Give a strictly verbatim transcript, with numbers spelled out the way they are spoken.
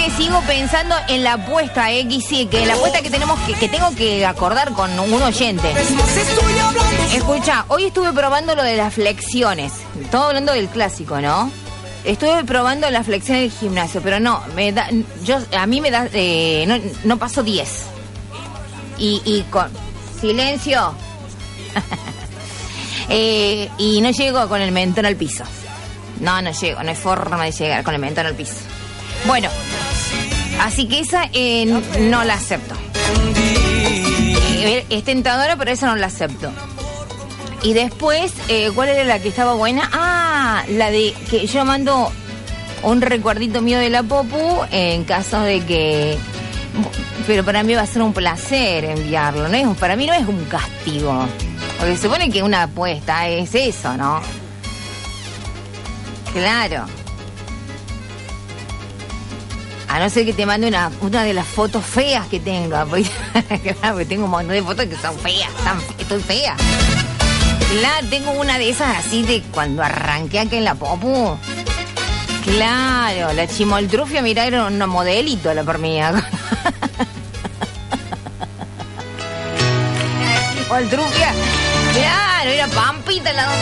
que sigo pensando en la apuesta, eh, sí, que la apuesta que tenemos que, que tengo que acordar con un oyente. Escucha, hoy estuve probando lo de las flexiones. Estamos hablando del clásico, ¿no? Estuve probando las flexiones del gimnasio, pero no, me da, yo, a mí me da, eh, no, no paso diez. Y, y con silencio. eh, y no llego con el mentón al piso. No, no llego, no hay forma de llegar con el mentón al piso. Bueno, así que esa eh, no la acepto. Eh, es tentadora, pero esa no la acepto. Y después, eh, ¿cuál era la que estaba buena? Ah, la de que yo mando un recuerdito mío de la Popu en caso de que... Pero para mí va a ser un placer enviarlo, ¿no? Es, para mí no es un castigo. Porque se supone que una apuesta es eso, ¿no? Claro. A no ser que te mande una, una de las fotos feas que tenga. Porque, claro, porque tengo un montón de fotos que son feas. Tan, estoy fea. Claro, tengo una de esas así de cuando arranqué aquí en la Popu. Claro, la chimoltrufia, mirá, era una modelito la por mí. La chimoltrufia, claro, era Pampita la